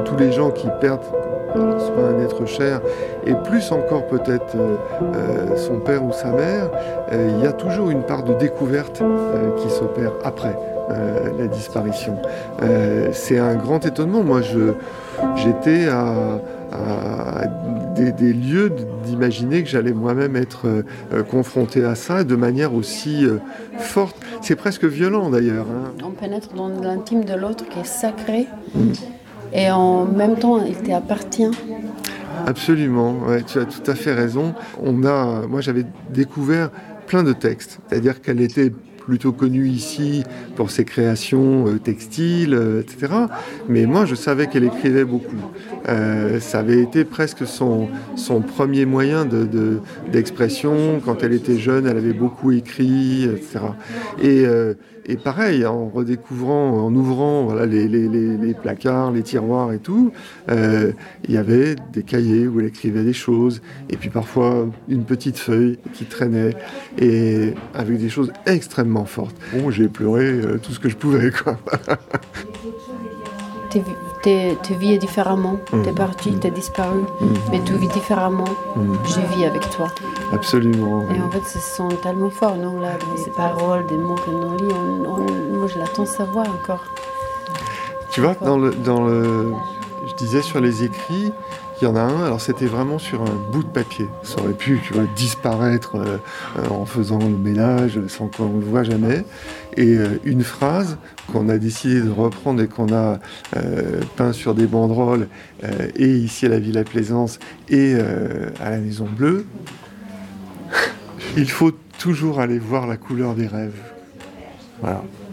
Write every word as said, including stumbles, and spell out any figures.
tous les gens qui perdent soit un être cher, et plus encore peut-être euh, euh, son père ou sa mère, euh, il y a toujours une part de découverte euh, qui s'opère après euh, la disparition. Euh, c'est un grand étonnement. Moi, je, j'étais à, à des, des lieux d'imaginer que j'allais moi-même être euh, confronté à ça de manière aussi euh, forte. C'est presque violent d'ailleurs. Hein. On pénètre dans l'intime de l'autre qui est sacré. Mmh. Et en même temps, il t'appartient. Absolument, ouais, tu as tout à fait raison. On a, moi, j'avais découvert plein de textes, c'est-à-dire qu'elle était plutôt connue ici pour ses créations euh, textiles, euh, et cetera. Mais moi, je savais qu'elle écrivait beaucoup. Euh, ça avait été presque son, son premier moyen de, de, d'expression. Quand elle était jeune, elle avait beaucoup écrit, et cetera. Et, euh, et pareil, en redécouvrant, en ouvrant voilà, les, les, les, les placards, les tiroirs et tout, euh, il y avait des cahiers où elle écrivait des choses, et puis parfois une petite feuille qui traînait, et avec des choses extrêmement fortes. Bon, j'ai pleuré euh, tout ce que je pouvais, quoi. T'es, t'es, tu vis différemment, mmh. t'es parti, mmh. t'es disparu, mmh. mais tu vis différemment. Mmh. Je vis avec toi. Absolument. Et oui. En fait, ce sont tellement forts, non, là, ces paroles, des mots que nous lit, on, on, moi je l'attends savoir encore. Tu vois, dans le, dans le, je disais sur les écrits, il y en a un, alors c'était vraiment sur un bout de papier. Ça aurait pu, tu vois, disparaître euh, euh, en faisant le ménage sans qu'on le voit jamais. Et euh, une phrase qu'on a décidé de reprendre et qu'on a euh, peint sur des banderoles, euh, et ici à la Villa Plaisance et euh, à la Maison Bleue. Il faut toujours aller voir la couleur des rêves. Voilà.